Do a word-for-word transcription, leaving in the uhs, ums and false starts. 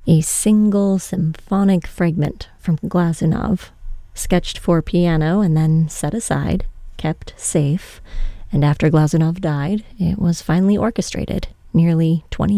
A single symphonic fragment from Glazunov, sketched for piano and then set aside, kept safe, and after Glazunov died, it was finally orchestrated nearly twenty